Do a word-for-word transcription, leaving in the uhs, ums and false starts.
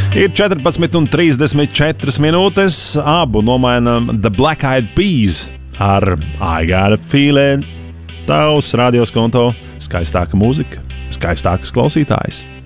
Ir četrpadsmit un trīsdesmit četras minūtes. Abu nomainām The Black Eyed Peas ar I Got a Feeling. Tavs radios konto, skaistāka mūzika, skaistākas klausītājas.